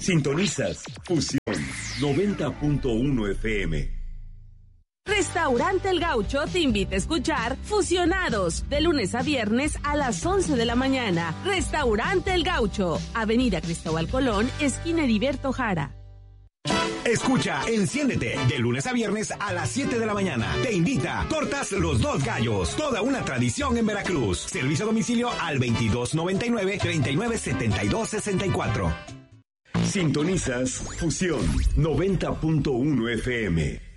Sintonizas Fusión 90.1 FM. Restaurante El Gaucho te invita a escuchar Fusionados de lunes a viernes a las 11 de la mañana. Restaurante El Gaucho, Avenida Cristóbal Colón, esquina Heriberto Jara. Escucha Enciéndete de lunes a viernes a las 7 de la mañana. Te invita Tortas Los Dos Gallos, toda una tradición en Veracruz. Servicio a domicilio al 2299-397264. Sintonizas Fusión 90.1 FM.